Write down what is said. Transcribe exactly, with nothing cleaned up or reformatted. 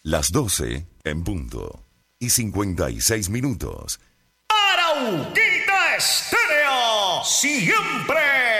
Las doce en punto y cincuenta y seis minutos. Arauquita Estéreo, siempre